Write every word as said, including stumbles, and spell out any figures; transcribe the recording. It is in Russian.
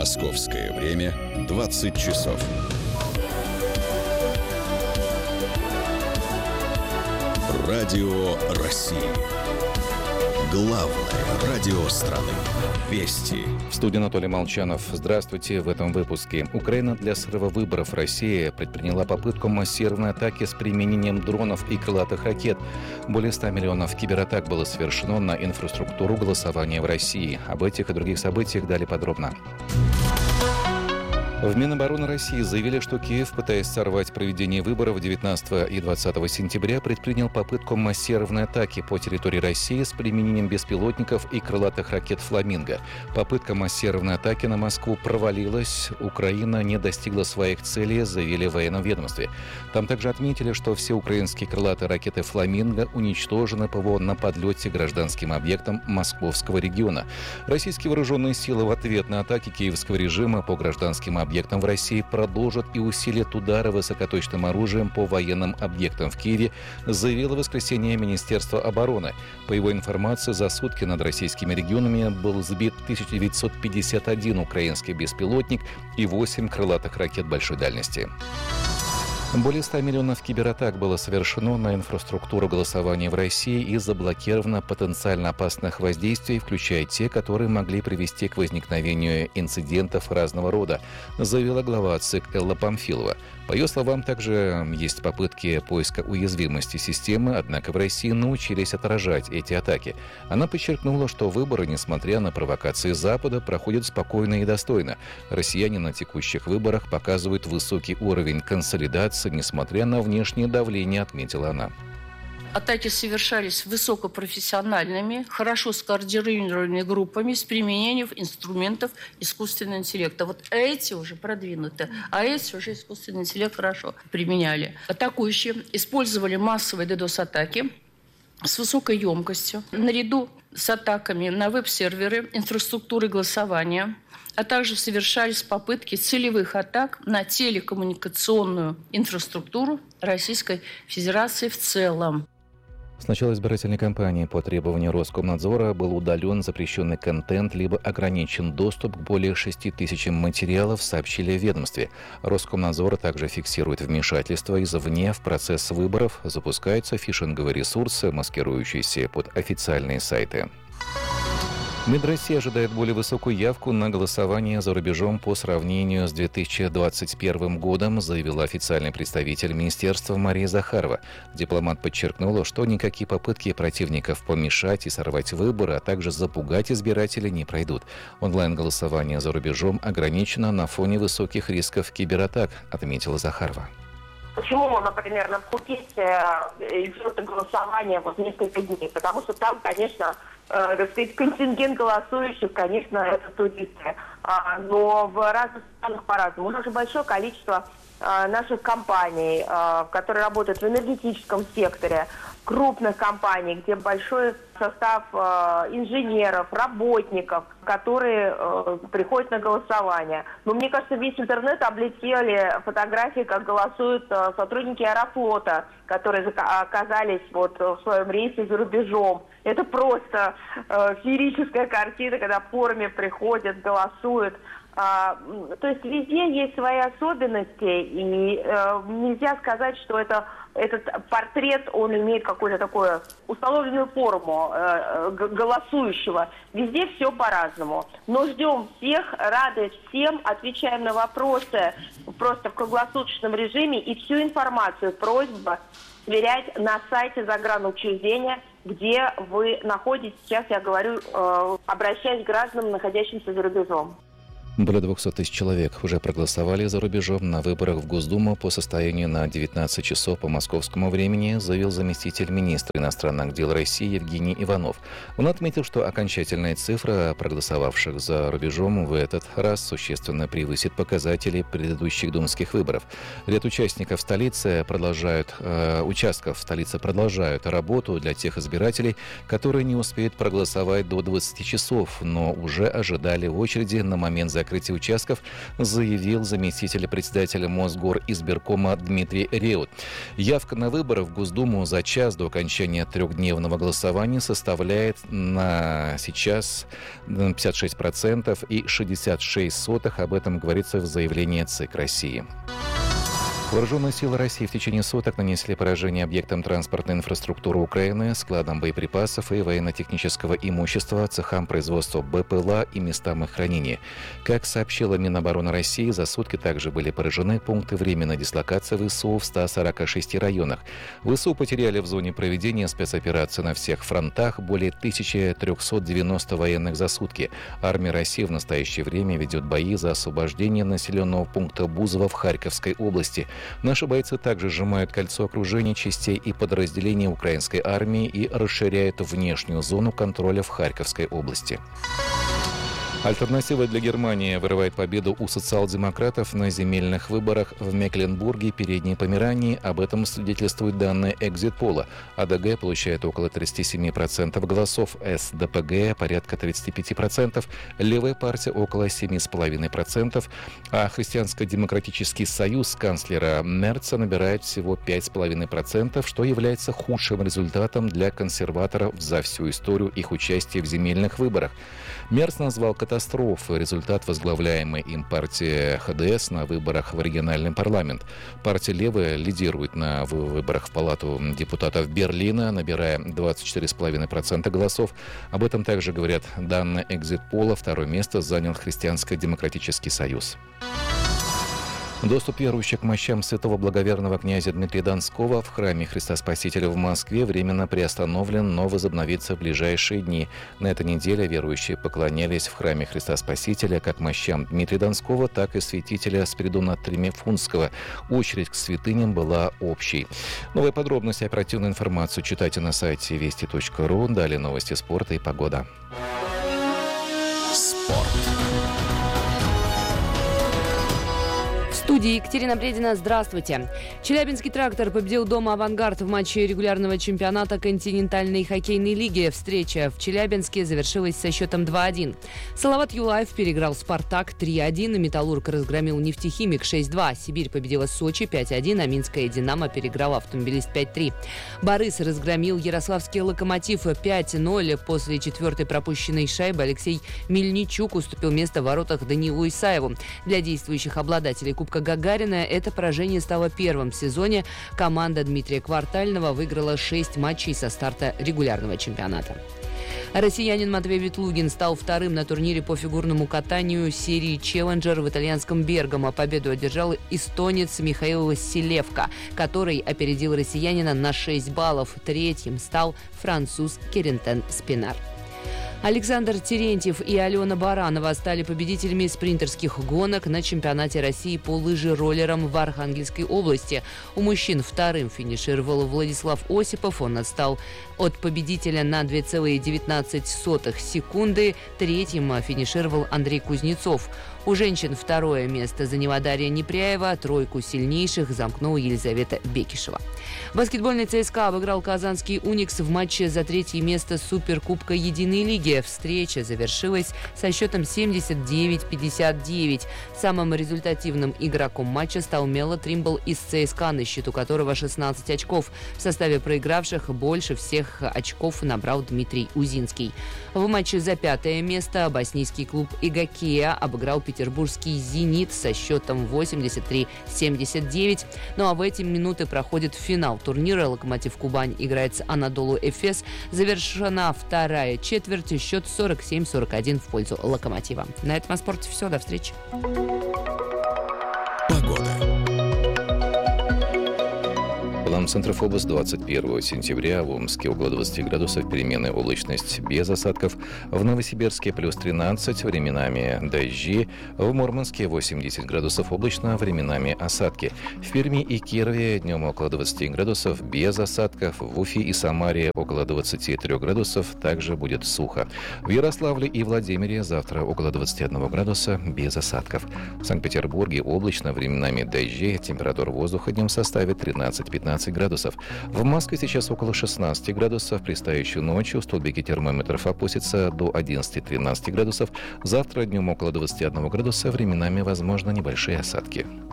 Московское время двадцать часов. Радио России. Главное радио страны. Вести. В студии Анатолий Молчанов. Здравствуйте. В этом выпуске. Украина для срыва выборов. Россия предприняла попытку массированной атаки с применением дронов и крылатых ракет. Более ста миллионов кибератак было совершено на инфраструктуру голосования в России. Об этих и других событиях далее подробно. В Минобороны России заявили, что Киев, пытаясь сорвать проведение выборов девятнадцатого и двадцатого сентября, предпринял попытку массированной атаки по территории России с применением беспилотников и крылатых ракет «Фламинго». Попытка массированной атаки на Москву провалилась. Украина не достигла своих целей, заявили в военном ведомстве. Там также отметили, что все украинские крылатые ракеты «Фламинго» уничтожены ПВО на подлете гражданским объектам Московского региона. Российские вооруженные силы в ответ на атаки киевского режима по гражданским объектам объектам в России продолжат и усилят удары высокоточным оружием по военным объектам в Киеве, заявило в воскресенье Министерство обороны. По его информации, за сутки над российскими регионами был сбит тысяча девятьсот пятьдесят один украинский беспилотник и восемь крылатых ракет большой дальности. Более ста миллионов кибератак было совершено на инфраструктуру голосования в России и заблокировано потенциально опасных воздействий, включая те, которые могли привести к возникновению инцидентов разного рода, заявила глава ЦИК Элла Памфилова. По ее словам, также есть попытки поиска уязвимости системы, однако в России научились отражать эти атаки. Она подчеркнула, что выборы, несмотря на провокации Запада, проходят спокойно и достойно. Россияне на текущих выборах показывают высокий уровень консолидации, несмотря на внешнее давление, отметила она. Атаки совершались высокопрофессиональными, хорошо скоординированными группами с применением инструментов искусственного интеллекта. Вот эти уже продвинуты, а эти уже искусственный интеллект хорошо применяли. Атакующие использовали массовые ддос-атаки с высокой емкостью. Наряду с атаками на веб-серверы, инфраструктуры голосования, а также совершались попытки целевых атак на телекоммуникационную инфраструктуру Российской Федерации в целом. С начала избирательной кампании по требованию Роскомнадзора был удален запрещенный контент либо ограничен доступ к более шести тысячам материалов, сообщили в ведомстве. Роскомнадзор также фиксирует вмешательство извне в процесс выборов, запускаются фишинговые ресурсы, маскирующиеся под официальные сайты. МИД России ожидает более высокую явку на голосование за рубежом по сравнению с две тысячи двадцать первым годом, заявила официальный представитель министерства Мария Захарова. Дипломат подчеркнула, что никакие попытки противников помешать и сорвать выборы, а также запугать избирателей не пройдут. Онлайн-голосование за рубежом ограничено на фоне высоких рисков кибератак, отметила Захарова. Почему, например, на Пхукете идет голосование вот несколько дней? Потому что там, конечно, э, так сказать, контингент голосующих, конечно, это туристы. А, но в разных странах по-разному. У нас же большое количество э, наших компаний, э, которые работают в энергетическом секторе, крупных компаний, где большой состав э, инженеров, работников, которые э, приходят на голосование. Но мне кажется, весь интернет облетели фотографии, как голосуют э, сотрудники Аэрофлота, которые оказались вот в своем рейсе за рубежом. Это просто э, феерическая картина, когда в форме приходят, голосуют. А, то есть везде есть свои особенности, и э, нельзя сказать, что это, этот портрет, он имеет какую-то такую установленную форму э, голосующего. Везде все по-разному. Но ждем всех, рады всем, отвечаем на вопросы просто в круглосуточном режиме, и всю информацию просьба сверять на сайте загранучреждения, где вы находитесь. Сейчас я говорю, э, обращаясь к гражданам, находящимся за рубежом. Более двухсот тысяч человек уже проголосовали за рубежом на выборах в Госдуму по состоянию на девятнадцать часов по московскому времени, заявил заместитель министра иностранных дел России Евгений Иванов. Он отметил, что окончательная цифра проголосовавших за рубежом в этот раз существенно превысит показатели предыдущих думских выборов. Ряд участников столицы продолжают, э, участков в столице продолжают работу для тех избирателей, которые не успеют проголосовать до двадцати часов, но уже ожидали в очереди на момент закрытия закрытия участков, заявил заместитель председателя Мосгоризбиркома Дмитрий Реут. Явка на выборы в Госдуму за час до окончания трехдневного голосования составляет на сейчас пятьдесят шесть процентов и шестьдесят шесть сотых. Об этом говорится в заявлении ЦИК России. Вооруженные силы России в течение суток нанесли поражение объектам транспортной инфраструктуры Украины, складам боеприпасов и военно-технического имущества, цехам производства БПЛА и местам их хранения. Как сообщила Минобороны России, за сутки также были поражены пункты временной дислокации ВСУ в ста сорока шести районах. ВСУ потеряли в зоне проведения спецоперации на всех фронтах более тысяча триста девяносто военных за сутки. Армия России в настоящее время ведет бои за освобождение населенного пункта Бузово в Харьковской области. Наши бойцы также сжимают кольцо окружения частей и подразделений украинской армии и расширяют внешнюю зону контроля в Харьковской области. Альтернатива для Германии вырывает победу у социал-демократов на земельных выборах в Мекленбурге и Передней Померании. Об этом свидетельствуют данные экзит-пола. АДГ получает около тридцать семь процентов голосов, СДПГ порядка тридцать пять процентов, Левая партия около семь целых пять десятых процента, а Христианско-демократический союз канцлера Мерца набирает всего пять целых пять десятых процента, что является худшим результатом для консерваторов за всю историю их участия в земельных выборах. Мерц назвал катастрофой результат возглавляемой им партии ХДС на выборах в региональный парламент. Партия «Левая» лидирует на выборах в Палату депутатов Берлина, набирая двадцать четыре целых пять десятых процента голосов. Об этом также говорят данные экзит-пола. Второе место занял Христианско-демократический союз. Доступ верующих к мощам святого благоверного князя Дмитрия Донского в храме Христа Спасителя в Москве временно приостановлен, но возобновится в ближайшие дни. На этой неделе верующие поклонялись в храме Христа Спасителя как мощам Дмитрия Донского, так и святителя Спиридона Тремифунского. Очередь к святыням была общей. Новые подробности и оперативную информацию читайте на сайте вести точка ру. Далее новости спорта и погода. Спорт. В студии Екатерина Бредина. Здравствуйте. Челябинский «Трактор» победил дома «Авангард» в матче регулярного чемпионата континентальной хоккейной лиги. Встреча в Челябинске завершилась со счетом два один. Салават Юлаев переиграл «Спартак» три один. «Металлург» разгромил «Нефтехимик» шесть два. «Сибирь» победила «Сочи» пять один, а «Минская Динамо» переиграла «Автомобилист» пять три. «Борис» разгромил «Ярославский Локомотив» пять ноль. После четвертой пропущенной шайбы Алексей Мельничук уступил место в воротах Даниилу Исаеву. Для действующих обладателей Кубка Гагарина это поражение стало первым в сезоне. Команда Дмитрия Квартального выиграла шесть матчей со старта регулярного чемпионата. Россиянин Матвей Ветлугин стал вторым на турнире по фигурному катанию серии «Челленджер» в итальянском Бергамо. Победу одержал эстонец Михаил Василевко, который опередил россиянина на шесть баллов. Третьим стал француз Керентен Спинар. Александр Терентьев и Алена Баранова стали победителями спринтерских гонок на чемпионате России по лыжероллерам в Архангельской области. У мужчин вторым финишировал Владислав Осипов. Он отстал от победителя на две целых девятнадцать сотых секунды. Третьим финишировал Андрей Кузнецов. У женщин второе место заняла Дарья Непряева. Тройку сильнейших замкнула Елизавета Бекишева. Баскетбольный ЦСКА обыграл казанский «Уникс» в матче за третье место Суперкубка Единой лиги. Встреча завершилась со счетом семьдесят девять пятьдесят девять. Самым результативным игроком матча стал Мело Тримбл из ЦСКА, на счету которого шестнадцать очков. В составе проигравших больше всех очков набрал Дмитрий Узинский. В матче за пятое место боснийский клуб «Игокеа» обыграл петербургский «Зенит» со счетом восемьдесят три семьдесят девять. Ну а в эти минуты проходит финал турнира. «Локомотив Кубань» играет с «Анадолу Эфес». Завершена вторая четверть. Счет сорок семь сорок один в пользу «Локомотива». На этом о спорте все. До встречи. Погода. Центров область двадцать первого сентября. В Омске около двадцати градусов, переменная облачность без осадков. В Новосибирске плюс тринадцать, временами дожди. В Мурманске восемь-десять градусов облачно, временами осадки. В Перми и Кирове днем около двадцати градусов без осадков. В Уфе и Самаре около двадцати трёх градусов, также будет сухо. В Ярославле и Владимире завтра около двадцати одного градуса без осадков. В Санкт-Петербурге облачно, временами дожди. Температура воздуха днем составит тринадцать-пятнадцать градусов. градусов. В Москве сейчас около шестнадцати градусов. Предстоящую ночью столбики термометров опустятся до одиннадцати-тринадцати градусов. Завтра днем около двадцати одного градуса. Временами возможны небольшие осадки.